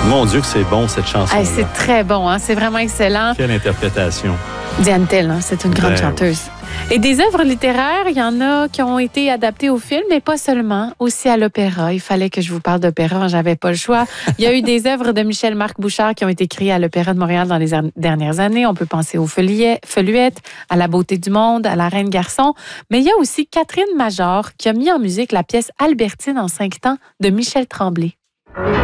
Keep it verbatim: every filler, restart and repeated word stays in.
Mon Dieu que c'est bon, cette chanson-là. Hey, c'est très bon, hein? C'est vraiment excellent. Quelle interprétation. Diane Tell, hein? C'est une grande Ben, chanteuse. Et des œuvres littéraires, il y en a qui ont été adaptées au film, mais pas seulement, aussi à l'opéra. Il fallait que je vous parle d'opéra, j'avais pas le choix. Il y a eu des œuvres de Michel-Marc Bouchard qui ont été créées à l'Opéra de Montréal dans les dernières années. On peut penser aux Feuillettes, à La Beauté du Monde, à La Reine Garçon. Mais il y a aussi Catherine Major qui a mis en musique la pièce Albertine en cinq temps de Michel Tremblay.